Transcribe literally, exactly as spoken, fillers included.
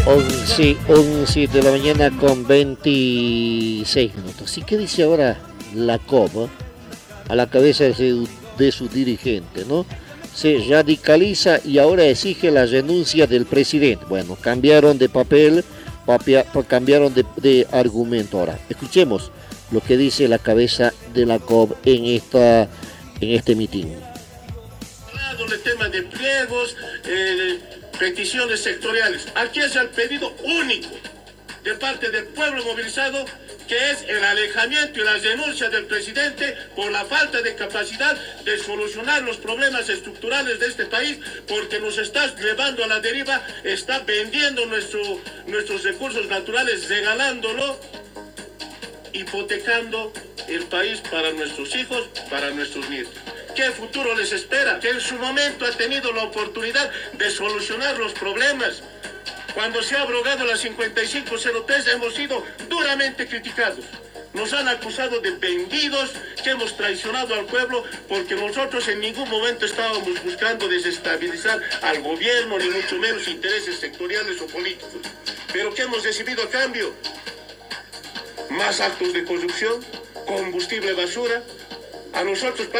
once, once de la mañana con veintiséis minutos. ¿Y qué dice ahora la C O B, eh? A la cabeza de su, de su dirigente, ¿no? Se radicaliza y ahora exige la renuncia del presidente. Bueno, cambiaron de papel, papia, cambiaron de, de argumento ahora. Escuchemos lo que dice la cabeza de la C O B en, esta, en este mitin. El tema de pliegos, eh, peticiones sectoriales. Aquí es el pedido único de parte del pueblo movilizado, que es el alejamiento y la renuncia del presidente por la falta de capacidad de solucionar los problemas estructurales de este país, porque nos está llevando a la deriva, está vendiendo nuestro, nuestros recursos naturales, regalándolo, hipotecando el país para nuestros hijos, para nuestros nietos. ¿Qué futuro les espera? Que en su momento ha tenido la oportunidad de solucionar los problemas. Cuando se ha abrogado la cincuenta y cinco cero tres hemos sido duramente criticados. Nos han acusado de vendidos, que hemos traicionado al pueblo, porque nosotros en ningún momento estábamos buscando desestabilizar al gobierno, ni mucho menos intereses sectoriales o políticos. Pero ¿qué hemos recibido a cambio? Más actos de corrupción, combustible basura. A nosotros